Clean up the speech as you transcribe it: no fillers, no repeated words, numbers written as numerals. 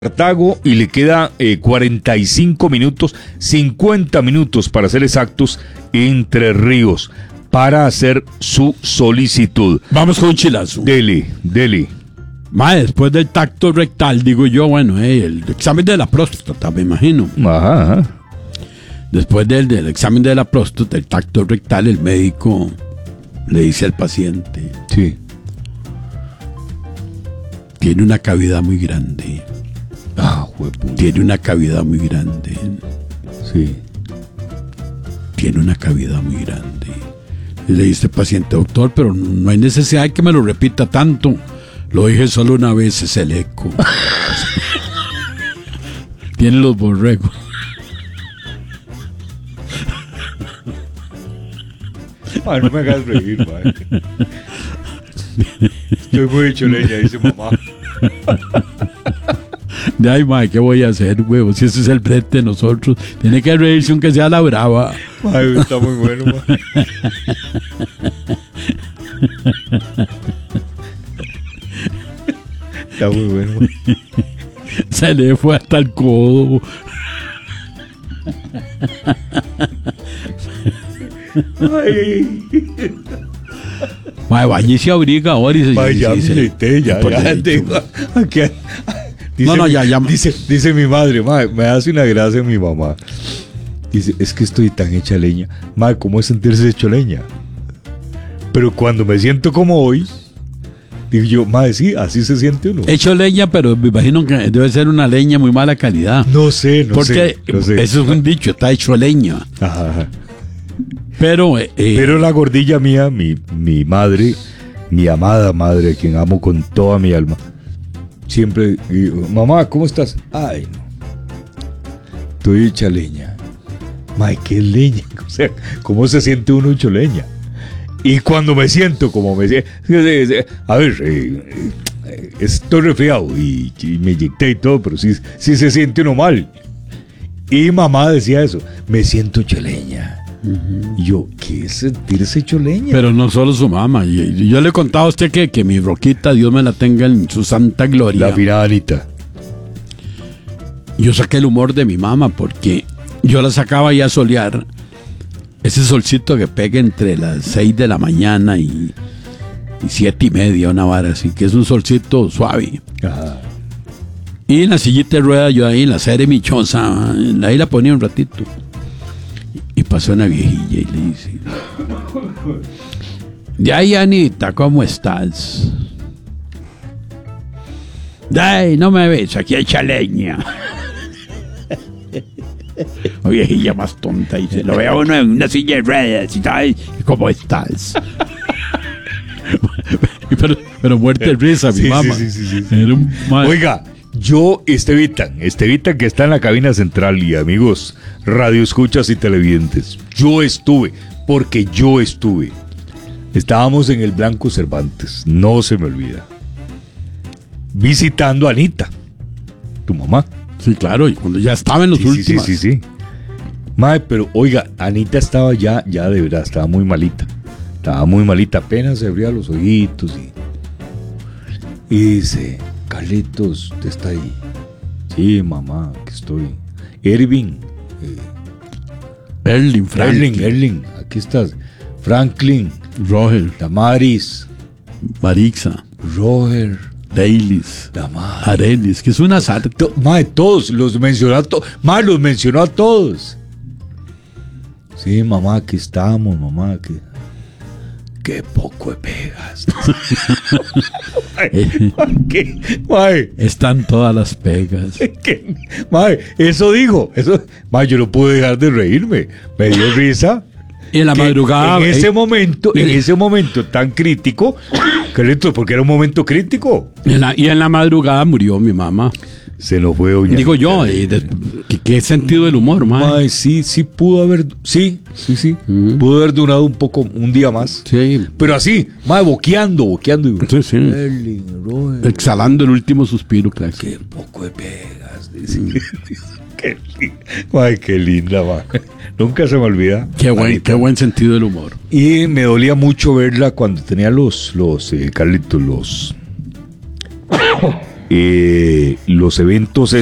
Cartago y le queda 45 minutos, 50 minutos para ser exactos, Entre Ríos, para hacer su solicitud. Vamos con un chilazo. Dele. Mae, después del tacto rectal, digo yo, bueno, el examen de la próstata, me imagino. Ajá. Después del examen de la próstata, el tacto rectal, el médico le dice al paciente: Sí. Tiene una cavidad muy grande. Hueputa. Tiene una cavidad muy grande. Sí. Tiene una cavidad muy grande. Y le dice el paciente: doctor, pero no hay necesidad de que me lo repita tanto. Lo dije solo una vez, es el eco. Tiene los borregos. No me hagas reír, mae. Estoy muy hecho leña, dice mamá. De ay, mae, ¿qué voy a hacer, huevo? Si ese es el brete de nosotros. Tiene que reírse aunque sea la brava. Ay, está muy bueno, mae. Está muy bueno, mae. Se le fue hasta el codo. Ay. Mae, vaya y se abriga ahora y se... Vaya, ya. Aquí, dice, ya. Dice mi madre, me hace una gracia mi mamá. Dice, es que estoy tan hecha leña. Madre, ¿cómo es sentirse hecho leña? Pero cuando me siento como hoy, digo yo, madre, sí, así se siente uno. Hecho leña, pero me imagino que debe ser una leña muy mala calidad. No sé. Porque eso es un dicho, está hecho leña. Ajá. Pero la gordilla mía, mi madre, mi amada madre, a quien amo con toda mi alma, siempre digo, mamá, ¿cómo estás? Ay, no. Estoy hecha leña. May, ¿qué leña? O sea, ¿cómo se siente uno hecho leña? Y cuando me siento como me siento, a ver, estoy resfriado y me inyecté y todo, pero sí se siente uno mal. Y mamá decía eso, me siento hecho leña. Uh-huh. Y yo, ¿qué es sentirse hecho leña? Pero no solo su mamá. Yo le he contado a usted que mi Roquita, Dios me la tenga en su santa gloria. La final Anita. Yo saqué el humor de mi mamá porque yo la sacaba ya a solear. Ese solcito que pega entre las 6 de la mañana y 7:30, una vara así, que es un solcito suave. Ajá. Y en la sillita de rueda, yo ahí en la serie mi choza, ahí la ponía un ratito. Y pasó una viejilla y le dice: de ahí, Anita, ¿cómo estás? De ahí, no me ves, aquí hay chaleña. La viejilla más tonta, dice: lo veo uno en una silla de ruedas, ¿sabes? ¿Cómo estás? pero muerte de risa, mi mamá. Sí. Oiga, yo, Estevitan que está en la cabina central, y amigos radio escuchas y televidentes, porque yo estuve. Estábamos en el Blanco Cervantes, no se me olvida, visitando a Anita, tu mamá. Sí, claro, y cuando ya estaba en los últimos. Sí. Madre, pero oiga, Anita estaba ya de verdad, estaba muy malita, apenas se abría los ojitos y dice: Carlitos, ¿usted está ahí? Sí, mamá, aquí estoy. Erling, aquí estás. Franklin, Roger, Damaris, Marixa, Roger, Deilis, Damaris, Arelis, que es una sarta. Madre, todos los mencionó a todos. Madre, los mencionó a todos. Sí, mamá, aquí estamos, mamá, aquí. Qué poco de pegas. Mae. Están todas las pegas. Mae, eso digo. Mae, yo no pude dejar de reírme. Me dio risa. Y en la madrugada. En ese momento tan crítico, porque era un momento crítico. Y en la madrugada murió mi mamá. Se nos fue doña. Digo yo, ¿qué sentido del humor, mae? Sí, pudo haber. Sí. Uh-huh. Pudo haber durado un día más. Sí. Pero así, mae, boqueando. Sí. Exhalando el último suspiro, claro. Qué poco de pegas. Qué linda, mae. Nunca se me olvida. Qué buen sentido del humor. Y me dolía mucho verla cuando tenía Carlitos, los eventos